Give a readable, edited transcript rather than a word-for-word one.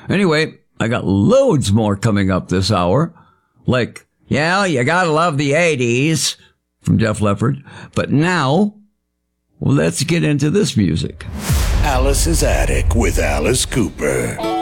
Anyway, I got loads more coming up this hour. Like, yeah, you gotta love the 80s from Def Leppard. But now, let's get into this music. Alice's Attic with Alice Cooper.